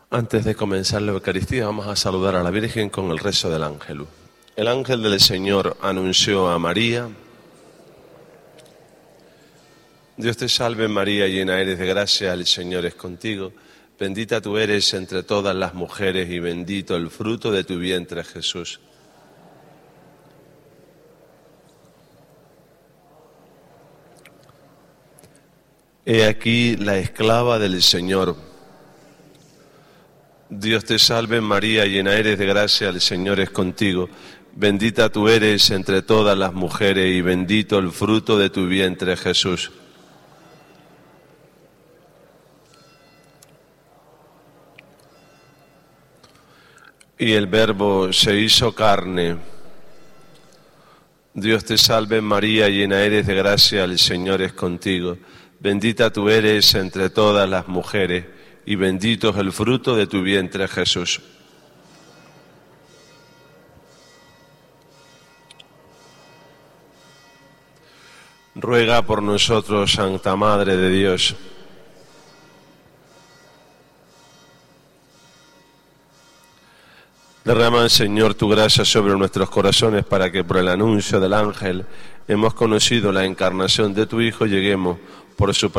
Antes de comenzar la Eucaristía vamos a saludar a la Virgen con el rezo del Ángelus. El ángel del Señor anunció a María: Dios te salve María, llena eres de gracia, el Señor es contigo. Bendita tú eres entre todas las mujeres y bendito el fruto de tu vientre, Jesús. He aquí la esclava del Señor. Dios te salve María, llena eres de gracia, el Señor es contigo. Bendita tú eres entre todas las mujeres y bendito el fruto de tu vientre, Jesús. Y el Verbo se hizo carne. Dios te salve María, llena eres de gracia, el Señor es contigo. Bendita tú eres entre todas las mujeres y bendito es el fruto de tu vientre, Jesús. Ruega por nosotros, Santa Madre de Dios. Derrama, Señor, tu gracia sobre nuestros corazones para que por el anuncio del ángel hemos conocido la encarnación de tu Hijo, lleguemos por su